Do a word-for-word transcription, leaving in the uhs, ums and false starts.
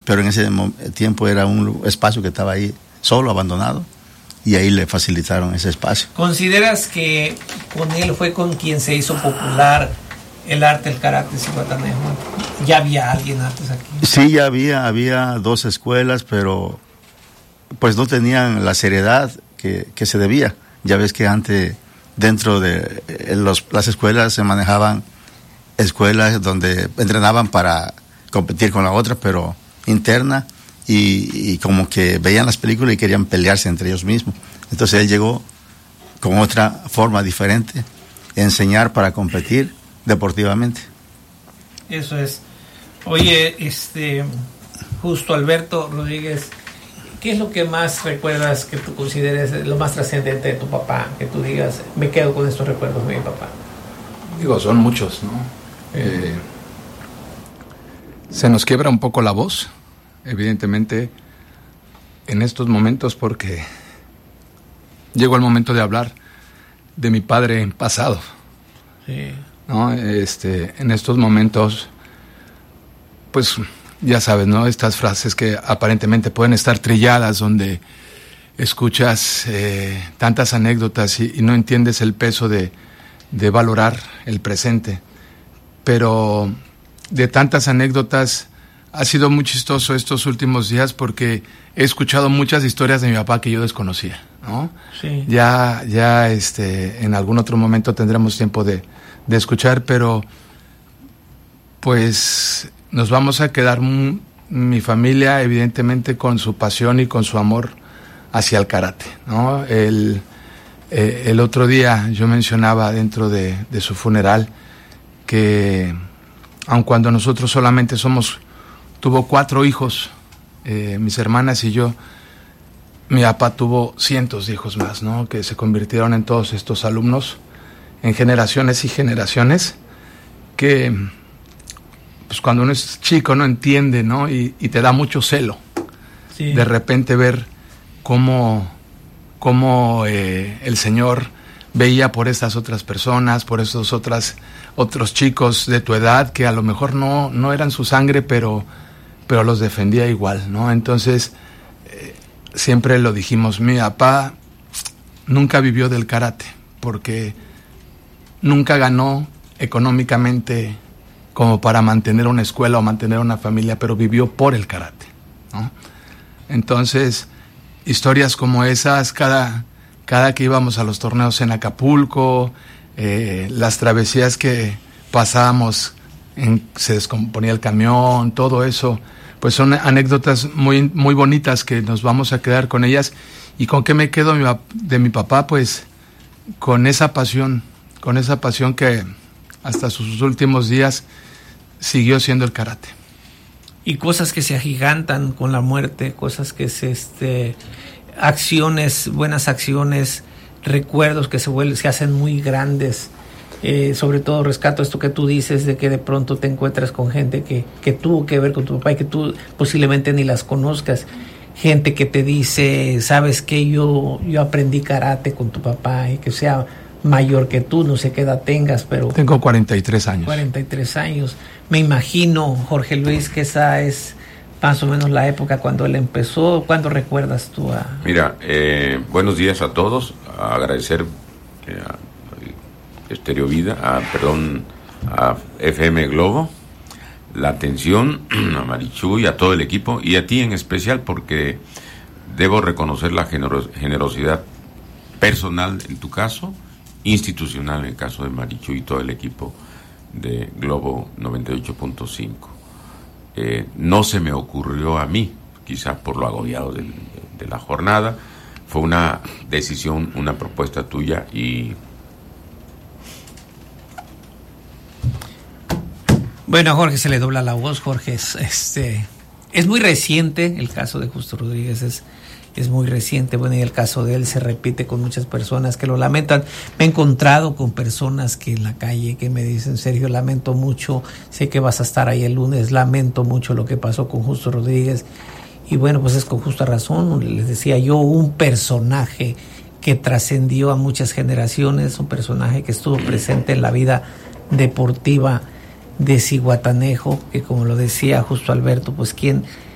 pero en ese tiempo era un espacio que estaba ahí solo, abandonado, y ahí le facilitaron ese espacio. ¿Consideras que con él fue con quien se hizo popular el arte, el karate Zihuatanejo? ¿Ya había alguien antes aquí? Sí, ya había, había dos escuelas, pero pues no tenían la seriedad que, que se debía. Ya ves que antes dentro de los, las escuelas se manejaban escuelas donde entrenaban para competir con la otra, pero interna, y, y como que veían las películas y querían pelearse entre ellos mismos. Entonces él llegó con otra forma diferente, enseñar para competir deportivamente. Eso es. Oye, este, Justo Alberto Rodríguez, ¿qué es lo que más recuerdas que tú consideres lo más trascendente de tu papá? Que tú digas, me quedo con estos recuerdos de mi papá. Digo, son muchos, ¿no? Eh, se nos quiebra un poco la voz, evidentemente, en estos momentos, porque llegó el momento de hablar de mi padre en pasado. Sí. ¿No? Este, en estos momentos, pues ya sabes, ¿no? Estas frases que aparentemente pueden estar trilladas, donde escuchas eh, tantas anécdotas y, y no entiendes el peso de, de valorar el presente. Pero de tantas anécdotas ha sido muy chistoso estos últimos días, porque he escuchado muchas historias de mi papá que yo desconocía, ¿no? Sí. Ya, ya este, en algún otro momento tendremos tiempo de, de escuchar, pero pues nos vamos a quedar m- mi familia evidentemente con su pasión y con su amor hacia el karate, ¿no? El, eh, el otro día yo mencionaba dentro de, de su funeral que aun cuando nosotros solamente somos, tuvo cuatro hijos, eh, mis hermanas y yo, mi papá tuvo cientos de hijos más, ¿no? Que se convirtieron en todos estos alumnos, en generaciones y generaciones, que pues cuando uno es chico no entiende, ¿no? Y, y te da mucho celo, Sí. de repente ver cómo, cómo eh, el Señor veía por estas otras personas, por esos otras, otros chicos de tu edad que a lo mejor no, no eran su sangre, pero, pero los defendía igual, ¿no? Entonces, eh, siempre lo dijimos, mi papá nunca vivió del karate, porque nunca ganó económicamente como para mantener una escuela o mantener una familia, pero vivió por el karate, ¿no? Entonces, historias como esas, cada... Cada que íbamos a los torneos en Acapulco, eh, las travesías que pasábamos, en, se descomponía el camión, todo eso, pues son anécdotas muy, muy bonitas que nos vamos a quedar con ellas. ¿Y con qué me quedo de mi papá? Pues con esa pasión, con esa pasión que hasta sus últimos días siguió siendo el karate. Y cosas que se agigantan con la muerte, cosas que se... este acciones, buenas acciones, recuerdos que se vuelven, se hacen muy grandes. Eh, sobre todo rescato esto que tú dices de que de pronto te encuentras con gente que, que tuvo que ver con tu papá y que tú posiblemente ni las conozcas. Gente que te dice, sabes que yo, yo aprendí karate con tu papá, y que sea mayor que tú, no sé qué edad tengas, pero... Tengo cuarenta y tres años. cuarenta y tres años. Me imagino, Jorge Luis, que esa es más o menos la época cuando él empezó. ¿Cuándo recuerdas tú a...? Mira, eh, buenos días a todos. A agradecer eh, a Estéreo Vida, a, perdón, a F M Globo, la atención, a Marichu y a todo el equipo, y a ti en especial, porque debo reconocer la generos- generosidad personal en tu caso, institucional en el caso de Marichu y todo el equipo de Globo noventa y ocho punto cinco. Eh, no se me ocurrió a mí, quizás por lo agobiado de, de la jornada, fue una decisión, una propuesta tuya, y Bueno, a Jorge se le dobla la voz. Jorge es, este, es muy reciente, el caso de Justo Rodríguez es, es muy reciente. Bueno, y el caso de él se repite con muchas personas que lo lamentan. Me he encontrado con personas que en la calle que me dicen, Sergio, lamento mucho, sé que vas a estar ahí el lunes, lamento mucho lo que pasó con Justo Rodríguez. Y bueno, pues es con justa razón. Les decía yo, un personaje que trascendió a muchas generaciones, un personaje que estuvo presente en la vida deportiva de Zihuatanejo, que como lo decía Justo Alberto, pues quien